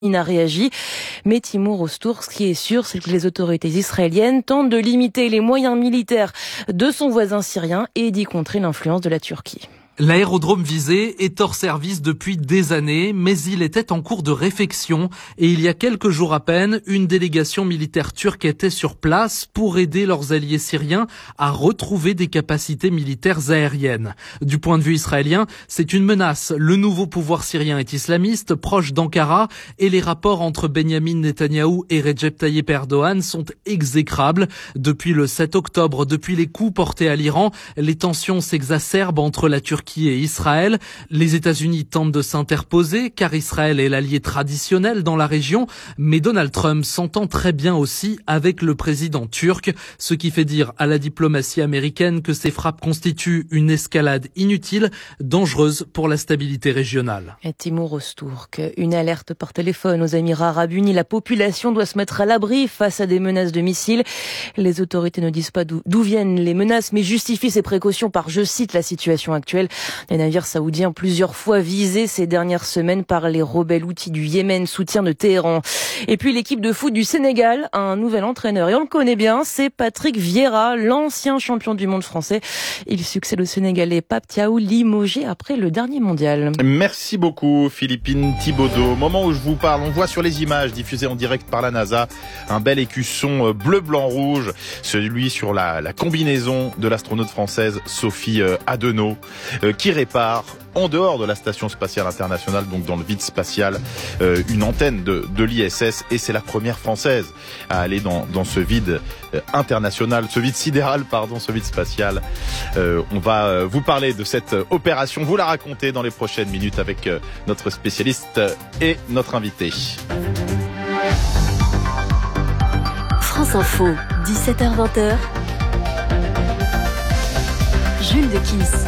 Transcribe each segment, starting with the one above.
n'a réagi. Mais Timour Öztürk, ce qui est sûr, c'est que les autorités israéliennes tentent de limiter les moyens militaires de son voisin syrien et d'y contrer l'influence de la Turquie. L'aérodrome visé est hors service depuis des années, mais il était en cours de réfection et il y a quelques jours à peine, une délégation militaire turque était sur place pour aider leurs alliés syriens à retrouver des capacités militaires aériennes. Du point de vue israélien, c'est une menace. Le nouveau pouvoir syrien est islamiste, proche d'Ankara, et les rapports entre Benyamin Netanyahou et Recep Tayyip Erdogan sont exécrables. Depuis le 7 octobre, depuis les coups portés à l'Iran, les tensions s'exacerbent entre la Turquie et Israël. Les États-Unis tentent de s'interposer car Israël est l'allié traditionnel dans la région, mais Donald Trump s'entend très bien aussi avec le président turc, ce qui fait dire à la diplomatie américaine que ces frappes constituent une escalade inutile, dangereuse pour la stabilité régionale. Et Timour Öztürk, une alerte par téléphone aux Émirats Arabes Unis. La population doit se mettre à l'abri face à des menaces de missiles. Les autorités ne disent pas d'où viennent les menaces, mais justifient ces précautions par, je cite, la situation actuelle. Les navires saoudiens plusieurs fois visés ces dernières semaines par les rebelles houthis du Yémen, soutien de Téhéran. Et puis l'équipe de foot du Sénégal a un nouvel entraîneur et on le connaît bien, c'est Patrick Vieira, l'ancien champion du monde français. Il succède au Sénégalais Pape Thiaw, limogé après le dernier mondial. Merci beaucoup Philippine Thibaudot. Au moment où je vous parle, on voit sur les images diffusées en direct par la NASA un bel écusson bleu, blanc, rouge, celui sur la combinaison de l'astronaute française Sophie Adenau, qui répare en dehors de la station spatiale internationale, donc dans le vide spatial, une antenne de l'ISS, et c'est la première française à aller dans ce vide international, ce vide sidéral, ce vide spatial. On va vous parler de cette opération, vous la raconter dans les prochaines minutes avec notre spécialiste et notre invité. France Info, 17h-20h, Jules de Kiss.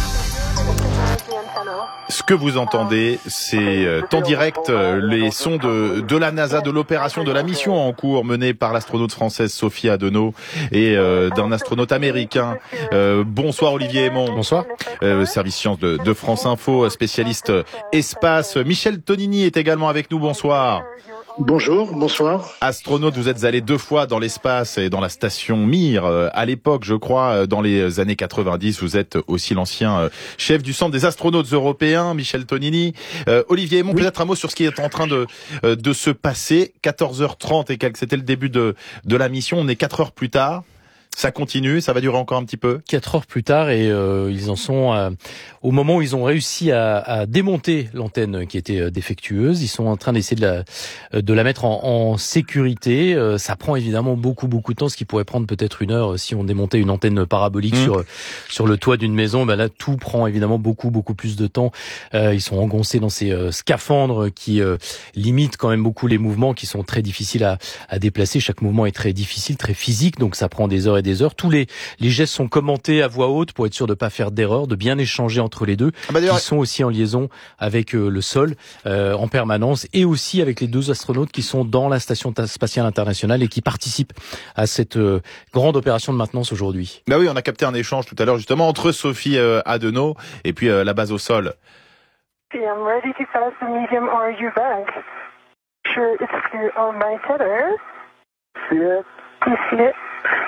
Ce que vous entendez, c'est en direct les sons de la NASA, de l'opération, de la mission en cours menée par l'astronaute française Sophie Adenau et d'un astronaute américain. Bonsoir Olivier Aymon. Bonsoir. Service sciences de France Info, spécialiste espace. Michel Tonini est également avec nous. Bonsoir. Bonjour, bonsoir. Astronaute, vous êtes allé 2 fois dans l'espace et dans la station Mir. À l'époque, je crois, dans les années 90, vous êtes aussi l'ancien chef du Centre des astronautes européens, Michel Tonini. Olivier Aymon, peut-être un mot sur ce qui est en train de se passer. 14h30 et quelques, c'était le début de la mission. On est 4 heures plus tard. Ça continue, ça va durer encore un petit peu. 4 heures plus tard et ils en sont au moment où ils ont réussi à démonter l'antenne qui était défectueuse. Ils sont en train d'essayer de la mettre en sécurité. Ça prend évidemment beaucoup de temps, ce qui pourrait prendre peut-être 1 heure si on démontait une antenne parabolique sur le toit d'une maison. Ben là, tout prend évidemment beaucoup plus de temps. Ils sont engoncés dans ces scaphandres qui limitent quand même beaucoup les mouvements, qui sont très difficiles à déplacer. Chaque mouvement est très difficile, très physique, donc ça prend des heures et des heures. Tous les gestes sont commentés à voix haute pour être sûr de pas faire d'erreur, de bien échanger entre les deux, qui sont aussi en liaison avec le sol en permanence, et aussi avec les 2 astronautes qui sont dans la station spatiale internationale et qui participent à cette grande opération de maintenance aujourd'hui. Bah oui, on a capté un échange tout à l'heure justement entre Sophie Adenau et puis la base au sol. I'm ready to pass the medium RU back. Sure, it's clear on my tether. See it? You see it?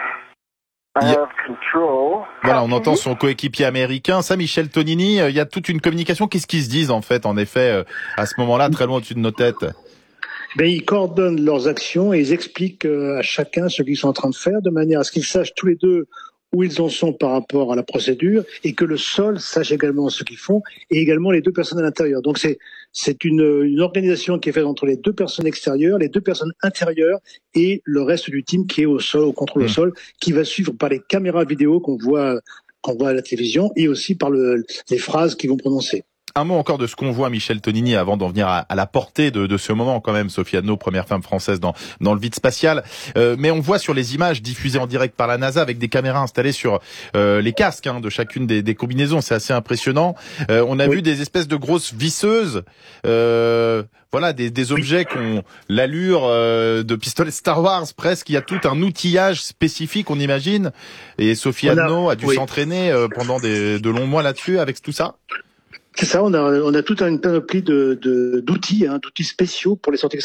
Voilà, on entend son coéquipier américain. Ça, Michel Tonini, il y a toute une communication. Qu'est-ce qu'ils se disent en effet, à ce moment-là, très loin au-dessus de nos têtes? Ils coordonnent leurs actions et ils expliquent à chacun ce qu'ils sont en train de faire, de manière à ce qu'ils sachent tous les deux où ils en sont par rapport à la procédure, et que le sol sache également ce qu'ils font, et également les 2 personnes à l'intérieur. Donc c'est une organisation qui est faite entre les 2 personnes extérieures, les 2 personnes intérieures et le reste du team qui est au sol, au contrôle au sol, qui va suivre par les caméras vidéo qu'on voit à la télévision, et aussi par les phrases qu'ils vont prononcer. Un mot encore de ce qu'on voit, Michel Tonini, avant d'en venir à la portée de ce moment quand même. Sophie Adenau, première femme française dans le vide spatial. Mais on voit sur les images diffusées en direct par la NASA avec des caméras installées sur les casques de chacune des combinaisons. C'est assez impressionnant. On a vu des espèces de grosses visseuses. Voilà, des objets qui ont l'allure de pistolets Star Wars presque. Il y a tout un outillage spécifique, on imagine. Et Sophie Adenau a dû s'entraîner pendant de longs mois là-dessus avec tout ça. C'est ça, on a toute une panoplie d'outils, d'outils spéciaux pour les sorties